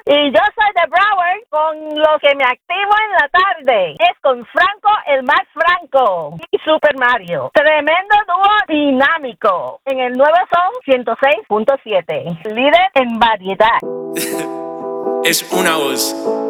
Y yo soy de Broward, con lo que me activo en la tarde es con Franco, el Max Franco y Super Mario. Tremendo dúo dinámico en el Nuevo Son 106.7, líder en variedad. Es una voz.